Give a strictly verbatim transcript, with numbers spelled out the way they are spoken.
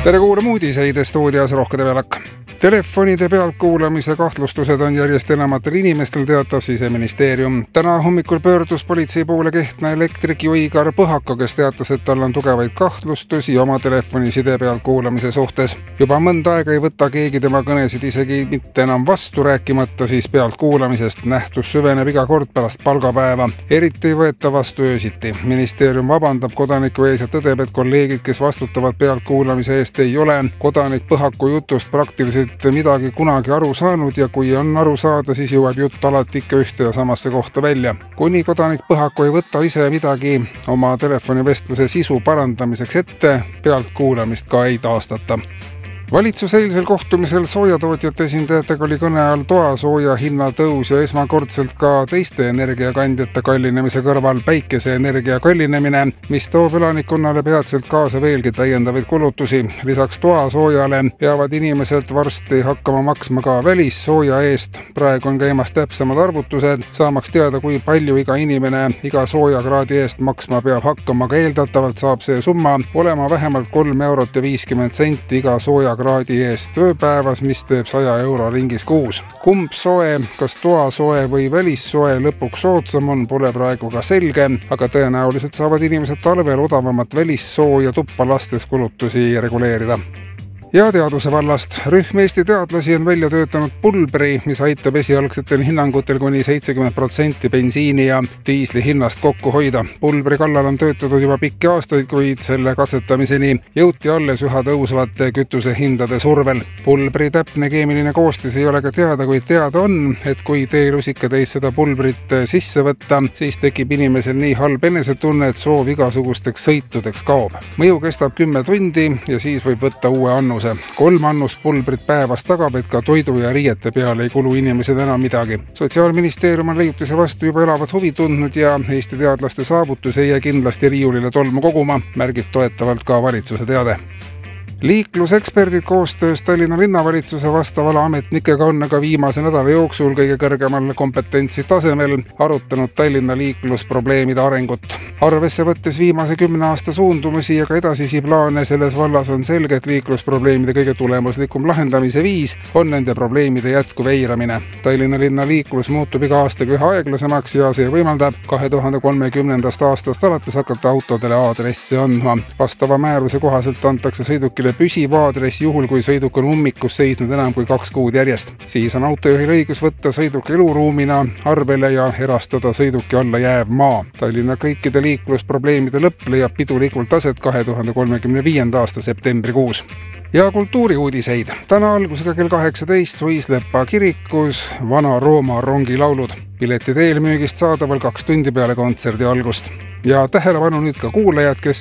Tere kuulama uudiseid stuudios Rohke Develak. Telefonide pealtkuulamise kahtlustused on järjest enamatel inimestel, teatab Siseministeerium. Täna hommikul pöördus politsei poole Kehtna elektrik Igor Põhako, kes teatas, et tal on tugevaid kahtlustusi oma telefoni side pealtkuulamise suhtes. Juba mõnda aega ei võta keegi tema kõnesid isegi mitte enam vastu, rääkimata siis pealtkuulamisest. Nähtus süveneb iga kord pärast palgapäeva. Eriti ei võeta vastu öösiti. Ministeerium vabandab kodaniku ees ja tõdeb, et kolleegid, kes vastutavad pealtkuulamise eest, ei ole kodanik Põhako jutust praktiliselt midagi kunagi aru saanud ja kui on aru saada, siis jõuab jutt alati ikka ühte ja samasse kohta välja. Kuni kodanik Põhako ei võta ise midagi oma telefonivestluse sisu parandamiseks ette, pealtkuulamist ka ei taastata. Valitsuse eilsel kohtumisel soojatootjate esindajatega oli kõne all toasooja hinna tõus ja esmakordselt ka teiste energiakandjate kallinemise kõrval päikeseenergia kallinemine, mis toob elanikkonnale peatselt kaasa veelgi täiendavaid kulutusi. Lisaks toasoojale peavad inimesed varsti hakkama maksma ka välissooja eest. Praegu on käimas täpsemad arvutused, saamaks teada, kui palju iga inimene iga soojakraadi eest maksma peab hakkama, aga eeldatavalt saab see summa olema vähemalt kolm eurot ja viiskümmend senti iga sooja kraadi eest ööpäevas, mis teeb saja euro ringis kuus. Kumb soe, kas toasoe või välissoe lõpuks soodsam on, pole praegu ka selge, aga tõenäoliselt saavad inimesed talvel odavamat välissooja tuppa lastes kulutusi reguleerida. Ja teaduse vallast. Rühm Eesti teadlasi on välja töötanud pulbri, mis aitab esialgsetel hinnangutel kuni seitsekümmend protsenti bensiini ja diisli hinnast kokku hoida. Pulbri kallal on töötatud juba pikki aastaid, kuid selle katsetamiseni jõuti alles üha tõusvate kütuse hindade survel. Pulbri täpne keemiline koostis ei ole ka teada, kuid teada on, et kui teelusikatäis seda pulbrit sisse võtta, siis tekib inimesel nii halb enesetunne, et soov igasugusteks sõitudeks kaob. Mõju kestab kümme tundi ja siis võib võtta uue annuse. Kolm annust pulbrit päevas tagab, et ka toidu ja riiete peale ei kulu inimesed enam midagi. Sotsiaalministeerium on leiutise vastu juba elavat huvi tundnud ja Eesti teadlaste saavutus ei jää kindlasti riiulile tolmu koguma, märgib toetavalt ka valitsuse teade. Liikluseksperdid koostöös Tallinna linnavalitsuse vastavale ametnikega on aga viimase nädala jooksul kõige kõrgemal kompetentsi tasemel arutanud Tallinna liiklusprobleemide arengut. Arvesse võttes viimase kümne aasta suundumusi ja ka edasisi plaane selles vallas on selge, et liiklusprobleemide kõige tulemuslikum lahendamise viis on nende probleemide jätkuv eiramine. Tallinna linna liiklus muutub iga aastaga üha aeglasemaks ja see võimaldab kahe tuhande kolmekümnendast aastast alates hakata autodele aadressi andma. Vastava määruse kohaselt antakse sõidukile püsiv aadress juhul, kui sõiduk on ummikus seisnud enam kui kaks kuud järjest. Siis on autojuhil õigus võtta sõiduk eluruumina arvele ja erastada sõiduki alla jääv maa. Tallinna kõikide liiklusprobleemide lõpp leiab pidulikult aset kahe tuhande kolmekümne viienda aasta septembrikuus. Ja kultuuriuudiseid. Täna algusega kell kaheksateist Suisleppa kirikus Vana-Rooma rongilaulud. Piletid eelmüügist saadaval kaks tundi peale kontserdi algust. Ja tähelepanu nüüd ka kuulajad, kes